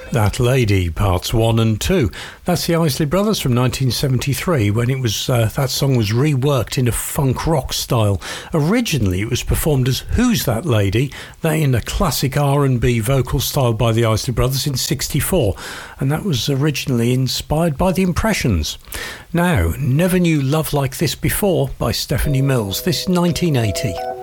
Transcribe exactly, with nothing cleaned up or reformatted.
That Lady, parts one and two. That's the Isley Brothers from nineteen seventy-three, when it was uh, that song was reworked into funk rock style. Originally, it was performed as Who's That Lady? That in a classic R and B vocal style by the Isley Brothers in sixty-four, and that was originally inspired by the Impressions. Now, Never Knew Love Like This Before by Stephanie Mills. This is nineteen eighty.